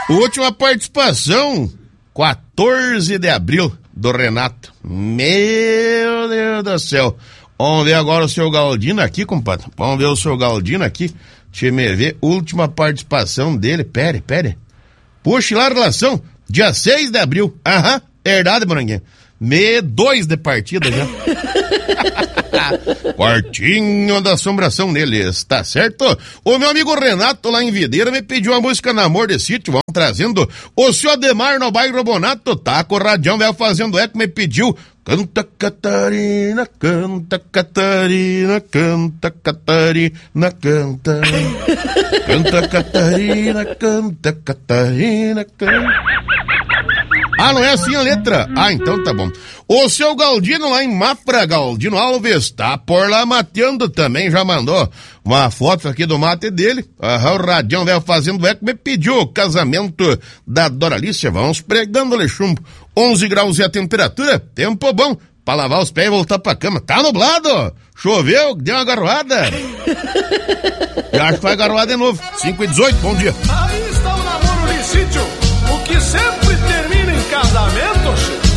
Última participação, 14 de abril, do Renato. Meu Deus do céu. Vamos ver agora o seu Galdino aqui, compadre. Vamos ver o seu Galdino aqui. Deixa eu me ver. Última participação dele. Pere. Puxa lá a relação. Dia 6 de abril. Aham, verdade, Moranguinho. 2 de partida já. Quartinho da assombração neles, tá certo? O meu amigo Renato lá em Videira me pediu uma música na Amor de Sítio, vamos trazendo o seu Ademar no bairro Bonato, tá com o radião, velho fazendo eco, me pediu canta Catarina, canta Catarina, canta Catarina, canta canta Catarina, canta Catarina, canta. Ah, não é assim a letra? Ah, então tá bom. O seu Galdino lá em Mafra, Galdino Alves, tá por lá mateando também, já mandou uma foto aqui do mate dele. O radião velho fazendo eco, me pediu o casamento da Doralícia. Vamos pregando-lhe chumbo. 11 graus e a temperatura, tempo bom pra lavar os pés e voltar pra cama. Tá nublado, choveu, deu uma garoada. Eu acho que vai garoar de novo. 5h18, bom dia. Aí está o namoro de sítio, o que sempre termina em casamento.